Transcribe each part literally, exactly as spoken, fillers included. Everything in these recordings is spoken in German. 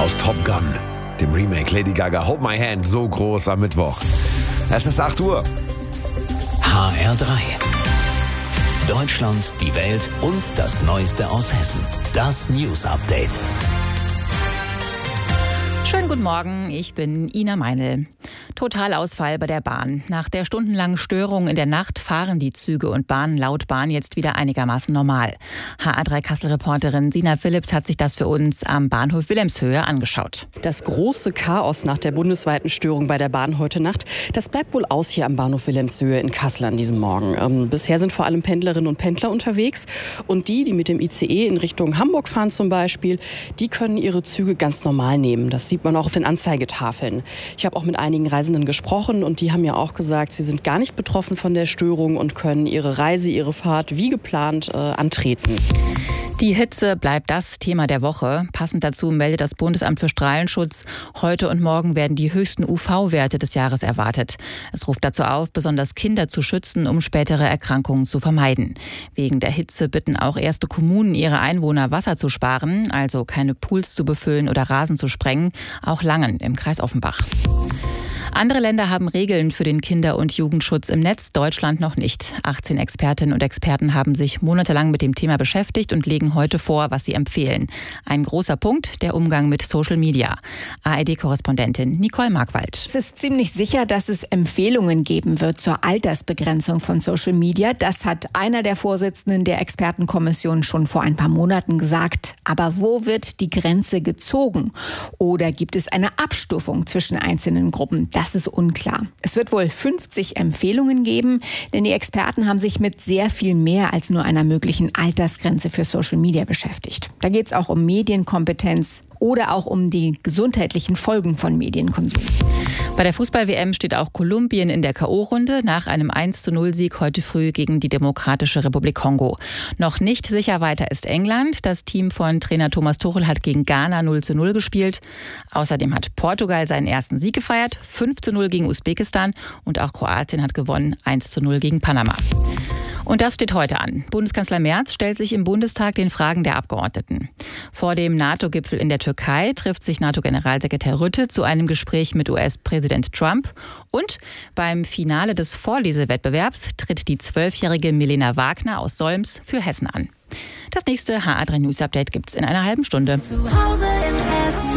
aus Top Gun, dem Remake. Lady Gaga, Hold My Hand, so groß am Mittwoch. Es ist acht Uhr. H R drei. Deutschland, die Welt und das Neueste aus Hessen. Das News Update. Schönen guten Morgen, ich bin Ina Meinl. Totalausfall bei der Bahn. Nach der stundenlangen Störung in der Nacht fahren die Züge und Bahnen laut Bahn jetzt wieder einigermaßen normal. H R drei Kassel-Reporterin Sina Philipps hat sich das für uns am Bahnhof Wilhelmshöhe angeschaut. Das große Chaos nach der bundesweiten Störung bei der Bahn heute Nacht, das bleibt wohl aus hier am Bahnhof Wilhelmshöhe in Kassel an diesem Morgen. Ähm, bisher sind vor allem Pendlerinnen und Pendler unterwegs und die, die mit dem I C E in Richtung Hamburg fahren zum Beispiel, die können ihre Züge ganz normal nehmen. Das sieht man auch auf den Anzeigetafeln. Ich habe auch mit einigen Reisenden gesprochen und die haben ja auch gesagt, sie sind gar nicht betroffen von der Störung und können ihre Reise, ihre Fahrt wie geplant äh, antreten. Die Hitze bleibt das Thema der Woche. Passend dazu meldet das Bundesamt für Strahlenschutz, heute und morgen werden die höchsten U V-Werte des Jahres erwartet. Es ruft dazu auf, besonders Kinder zu schützen, um spätere Erkrankungen zu vermeiden. Wegen der Hitze bitten auch erste Kommunen ihre Einwohner, Wasser zu sparen, also keine Pools zu befüllen oder Rasen zu sprengen, auch Langen im Kreis Offenbach. Andere Länder haben Regeln für den Kinder- und Jugendschutz im Netz, Deutschland noch nicht. achtzehn Expertinnen und Experten haben sich monatelang mit dem Thema beschäftigt und legen heute vor, was sie empfehlen. Ein großer Punkt, der Umgang mit Social Media. A R D-Korrespondentin Nicole Markwald. Es ist ziemlich sicher, dass es Empfehlungen geben wird zur Altersbegrenzung von Social Media. Das hat einer der Vorsitzenden der Expertenkommission schon vor ein paar Monaten gesagt. Aber wo wird die Grenze gezogen? Oder gibt es eine Abstufung zwischen einzelnen Gruppen? Das ist unklar. Es wird wohl fünfzig Empfehlungen geben, denn die Experten haben sich mit sehr viel mehr als nur einer möglichen Altersgrenze für Social Media beschäftigt. Da geht es auch um Medienkompetenz oder auch um die gesundheitlichen Folgen von Medienkonsum. Bei der Fußball-W M steht auch Kolumbien in der K O-Runde nach einem eins zu null Sieg heute früh gegen die Demokratische Republik Kongo. Noch nicht sicher weiter ist England. Das Team von Trainer Thomas Tuchel hat gegen Ghana null zu null gespielt. Außerdem hat Portugal seinen ersten Sieg gefeiert, fünf zu null gegen Usbekistan, und auch Kroatien hat gewonnen, eins zu null gegen Panama. Und das steht heute an. Bundeskanzler Merz stellt sich im Bundestag den Fragen der Abgeordneten. Vor dem NATO-Gipfel in der Türkei trifft sich NATO-Generalsekretär Rutte zu einem Gespräch mit U S-Präsident Trump. Und beim Finale des Vorlesewettbewerbs tritt die zwölfjährige Milena Wagner aus Solms für Hessen an. Das nächste H R drei News Update gibt's in einer halben Stunde. Zu Hause in Hessen.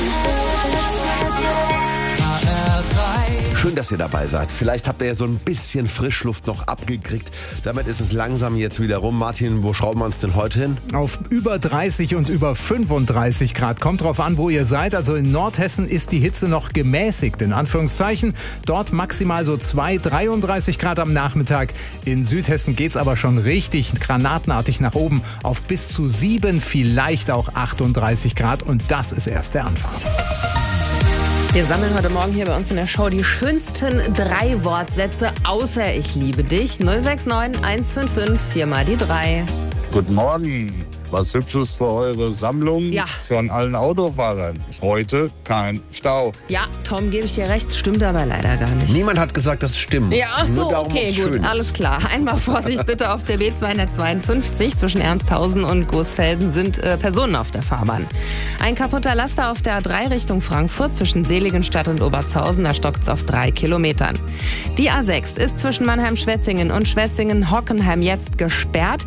Schön, dass ihr dabei seid. Vielleicht habt ihr ja so ein bisschen Frischluft noch abgekriegt. Damit ist es langsam jetzt wieder rum. Martin, wo schrauben wir uns denn heute hin? Auf über dreißig und über fünfunddreißig Grad. Kommt drauf an, wo ihr seid. Also in Nordhessen ist die Hitze noch gemäßigt, in Anführungszeichen. Dort maximal so zwei, dreiunddreißig Grad am Nachmittag. In Südhessen geht's aber schon richtig granatenartig nach oben auf bis zu sieben, vielleicht auch achtunddreißig Grad. Und das ist erst der Anfang. Wir sammeln heute Morgen hier bei uns in der Show die schönsten drei Wortsätze außer ich liebe dich. null sechs neun eins fünf fünf vier mal die drei. Guten Morgen. Was Hübsches für eure Sammlung Ja. von allen Autofahrern. Heute kein Stau. Ja, Tom, gebe ich dir recht, stimmt aber leider gar nicht. Niemand hat gesagt, dass es stimmt. Ja, ach so, Nur darum, okay, ob's gut, schön ist. alles klar. Einmal Vorsicht bitte auf der B zweihundertzweiundfünfzig zwischen Ernsthausen und Goesfelden sind äh, Personen auf der Fahrbahn. Ein kaputter Laster auf der A drei Richtung Frankfurt zwischen Seligenstadt und Obertshausen, da stockt's auf drei Kilometern. Die A sechs ist zwischen Mannheim-Schwetzingen und Schwetzingen-Hockenheim jetzt gesperrt.